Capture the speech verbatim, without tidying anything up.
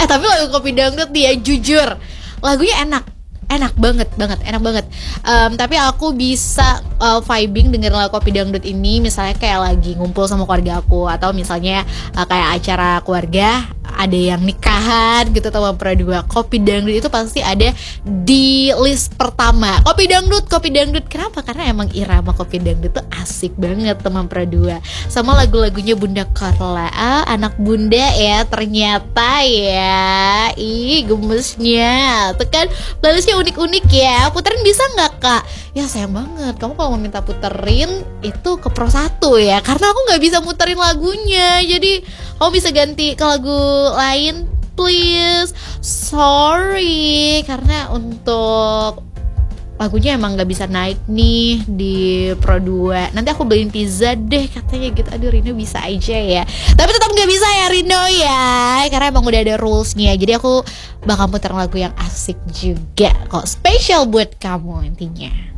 tapi lagu Kopi Dangdut dia jujur lagunya enak, enak banget banget, enak banget. Um, tapi aku bisa uh, vibing denger lagu Kopi Dangdut ini misalnya kayak lagi ngumpul sama keluarga aku, atau misalnya uh, kayak acara keluarga ada yang nikahan gitu teman dua. Kopi Dangdut itu pasti ada di list pertama. Kopi Dangdut, Kopi Dangdut. Kenapa? Karena emang irama Kopi Dangdut tuh asik banget teman dua. Sama lagu-lagunya Bunda Carla. Ah, anak bunda ya ternyata ya. Ih, gemesnya. Tuh kan playlistnya unik-unik ya. Puterin bisa nggak kak? Ya sayang banget. Kamu kalau mau minta puterin itu ke Pro satu ya. Karena aku nggak bisa muterin lagunya. Jadi kamu bisa ganti ke lagu lain please. Sorry, karena untuk lagunya emang gak bisa naik nih di Pro dua. Nanti aku beliin pizza deh katanya gitu. Aduh Rino bisa aja ya. Tapi tetap gak bisa ya Rino ya, karena emang udah ada rulesnya. Jadi aku bakal putar lagu yang asik juga kok, spesial buat kamu intinya.